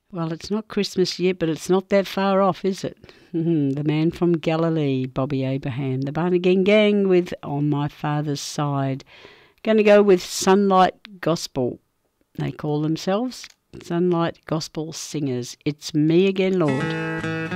Well, it's not Christmas yet, but it's not that far off, is it? The Man from Galilee, Bobby Abraham. The Barnegan Gang with On My Father's Side. Going to go with Sunlight Gospel. They call themselves Sunlight Gospel Singers. It's Me Again, Lord.